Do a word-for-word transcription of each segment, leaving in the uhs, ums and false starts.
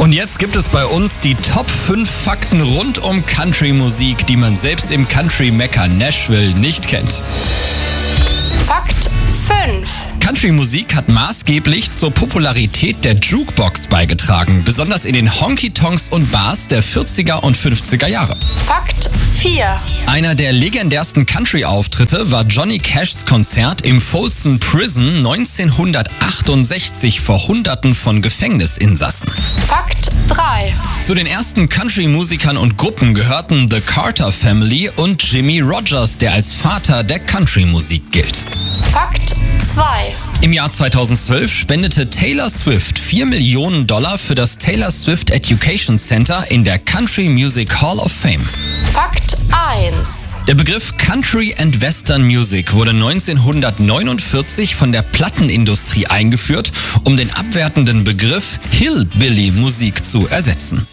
Und jetzt gibt es bei uns die Top fünf Fakten rund um Country-Musik, die man selbst im Country-Mekka Nashville nicht kennt. Fakt fünf. Country-Musik hat maßgeblich zur Popularität der Jukebox beigetragen, besonders in den Honky-Tonks und Bars der vierziger und fünfziger Jahre. Fakt vier. Einer der legendärsten Country-Auftritte war Johnny Cashs Konzert im Folsom Prison neunzehnhundertachtundsechzig vor Hunderten von Gefängnisinsassen. Fakt drei. Zu den ersten Country-Musikern und Gruppen gehörten The Carter Family und Jimmie Rodgers, der als Vater der Country-Musik gilt. Fakt zwei. Im Jahr zweitausendzwölf spendete Taylor Swift vier Millionen Dollar für das Taylor Swift Education Center in der Country Music Hall of Fame. Fakt eins. Der Begriff Country and Western Music wurde neunzehnhundertneunundvierzig von der Plattenindustrie eingeführt, um den abwertenden Begriff Hillbilly-Musik zu ersetzen.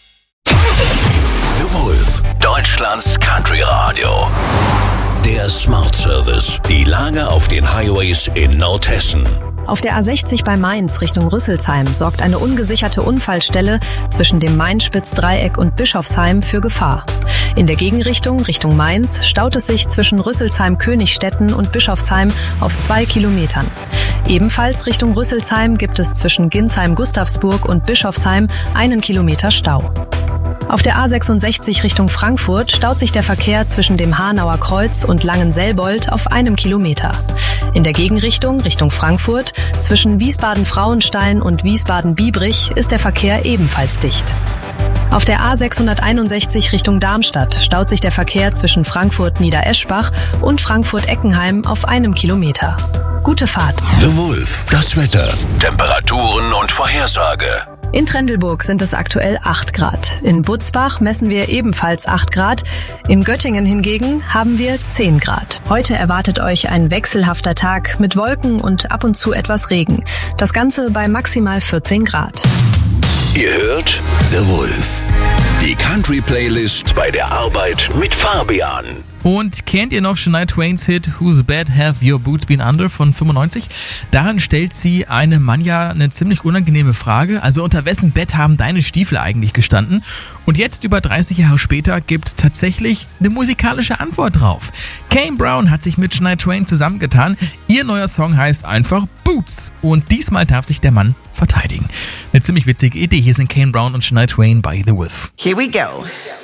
The Wolf, Deutschlands Country Radio. Der Smart Service. Die Lage auf den Highways in Nordhessen. Auf der A sechzig bei Mainz Richtung Rüsselsheim sorgt eine ungesicherte Unfallstelle zwischen dem Main-Spitz-Dreieck und Bischofsheim für Gefahr. In der Gegenrichtung Richtung Mainz staut es sich zwischen Rüsselsheim-Königstetten und Bischofsheim auf zwei Kilometern. Ebenfalls Richtung Rüsselsheim gibt es zwischen Ginsheim-Gustavsburg und Bischofsheim einen Kilometer Stau. Auf der A sechsundsechzig Richtung Frankfurt staut sich der Verkehr zwischen dem Hanauer Kreuz und Langenselbold auf einem Kilometer. In der Gegenrichtung Richtung Frankfurt zwischen Wiesbaden-Frauenstein und Wiesbaden-Biebrich ist der Verkehr ebenfalls dicht. Auf der A sechshunderteinundsechzig Richtung Darmstadt staut sich der Verkehr zwischen Frankfurt-Niedereschbach und Frankfurt-Eckenheim auf einem Kilometer. Gute Fahrt. The Wolf, das Wetter, Temperaturen und Vorhersage. In Trendelburg sind es aktuell acht Grad. In Butzbach messen wir ebenfalls acht Grad. In Göttingen hingegen haben wir zehn Grad. Heute erwartet euch ein wechselhafter Tag mit Wolken und ab und zu etwas Regen. Das Ganze bei maximal vierzehn Grad. Ihr hört The Wolf, die Country-Playlist bei der Arbeit mit Fabian. Und kennt ihr noch Shania Twains Hit Whose Bed Have Your Boots Been Under von fünfundneunzig? Darin stellt sie einem Mann ja eine ziemlich unangenehme Frage. Also unter wessen Bett haben deine Stiefel eigentlich gestanden? Und jetzt, über dreißig Jahre später, gibt es tatsächlich eine musikalische Antwort drauf. Kane Brown hat sich mit Shania Twain zusammengetan. Ihr neuer Song heißt einfach Boots. Und diesmal darf sich der Mann verteidigen. Eine ziemlich witzige Idee. Hier sind Kane Brown und Shania Twain bei The Wolf. Here we go.